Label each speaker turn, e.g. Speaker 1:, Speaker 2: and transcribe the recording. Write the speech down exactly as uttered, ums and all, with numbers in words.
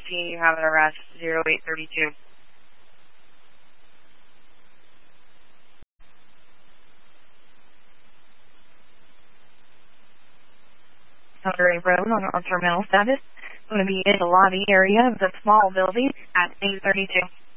Speaker 1: see you have an arrest, zero eight thirty-two. Monterey Road on our terminal status. Going to be in the lobby area of the small building at eight thirty-two.